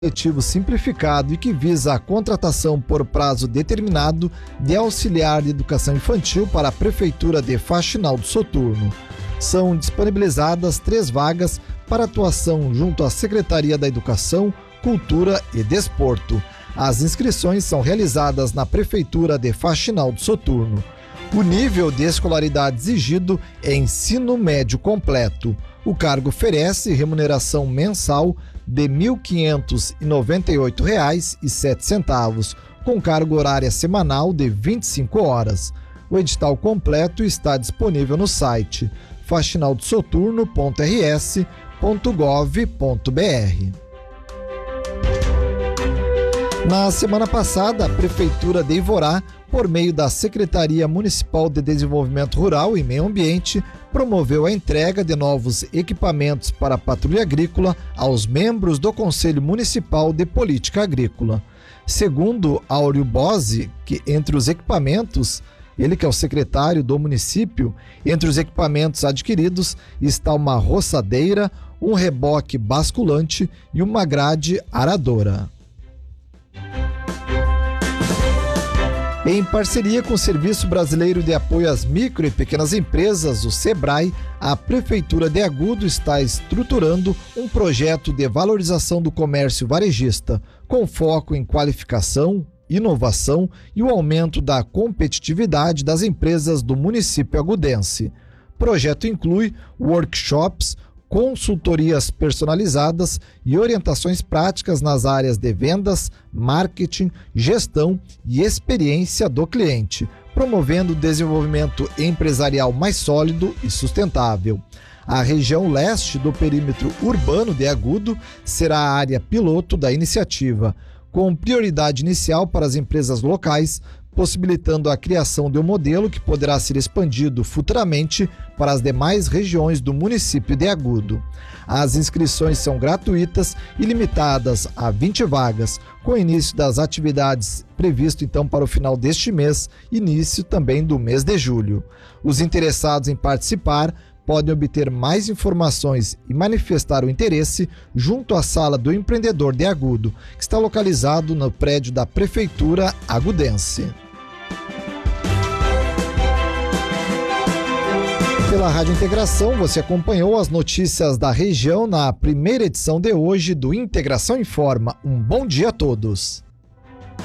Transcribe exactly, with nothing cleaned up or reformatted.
coletivo simplificado e que visa a contratação por prazo determinado de auxiliar de educação infantil para a Prefeitura de Faxinal do Soturno. São disponibilizadas três vagas para atuação junto à Secretaria da Educação, Cultura e Desporto. As inscrições são realizadas na Prefeitura de Faxinal do Soturno. O nível de escolaridade exigido é ensino médio completo. O cargo oferece remuneração mensal de mil quinhentos e noventa e oito reais e sete centavos, com carga horária semanal de vinte e cinco horas. O edital completo está disponível no site faxinaldosoturno ponto r s ponto gov ponto b r. Na semana passada, a Prefeitura de Ivorá, por meio da Secretaria Municipal de Desenvolvimento Rural e Meio Ambiente, promoveu a entrega de novos equipamentos para a patrulha agrícola aos membros do Conselho Municipal de Política Agrícola. Segundo Áureo Bose, que entre os equipamentos, ele que é o secretário do município, entre os equipamentos adquiridos está uma roçadeira, um reboque basculante e uma grade aradora. Em parceria com o Serviço Brasileiro de Apoio às Micro e Pequenas Empresas, o SEBRAE, a Prefeitura de Agudo está estruturando um projeto de valorização do comércio varejista, com foco em qualificação, inovação e o aumento da competitividade das empresas do município agudense. O projeto inclui workshops, consultorias personalizadas e orientações práticas nas áreas de vendas, marketing, gestão e experiência do cliente, promovendo o desenvolvimento empresarial mais sólido e sustentável. A região leste do perímetro urbano de Agudo será a área piloto da iniciativa, com prioridade inicial para as empresas locais, possibilitando a criação de um modelo que poderá ser expandido futuramente para as demais regiões do município de Agudo. As inscrições são gratuitas e limitadas a vinte vagas, com início das atividades previsto então para o final deste mês, início também do mês de julho. Os interessados em participar podem obter mais informações e manifestar o interesse junto à Sala do Empreendedor de Agudo, que está localizado no prédio da Prefeitura agudense. Pela Rádio Integração, você acompanhou as notícias da região na primeira edição de hoje do Integração Informa. Um bom dia a todos.